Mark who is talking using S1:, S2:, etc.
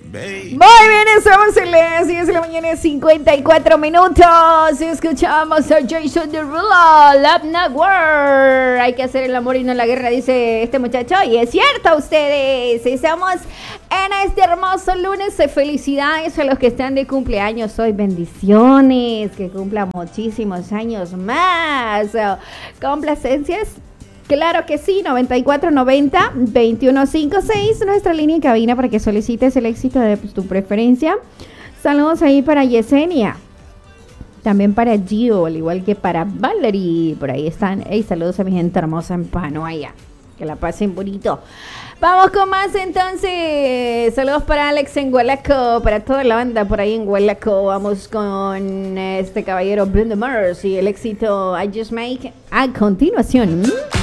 S1: Muy bien, estamos en las 10 de la mañana, 54 minutos. Escuchamos a Jason Derulo, Love Not War. Hay que hacer el amor y no la guerra, dice este muchacho. Y es cierto, ustedes. Estamos en este hermoso lunes. Felicidades a los que están de cumpleaños hoy. Bendiciones. Que cumplan muchísimos años más. Complacencias. Claro que sí, 9490-2156, nuestra línea en cabina para que solicites el éxito de tu preferencia. Saludos ahí para Yesenia, también para Gio, al igual que para Valerie, por ahí están. Hey, saludos a mi gente hermosa en Panoaya, que la pasen bonito. Vamos con más entonces. Saludos para Alex en Huelaco, para toda la banda por ahí en Huelaco. Vamos con este caballero Bruno Mars y el éxito I Just Make a continuación.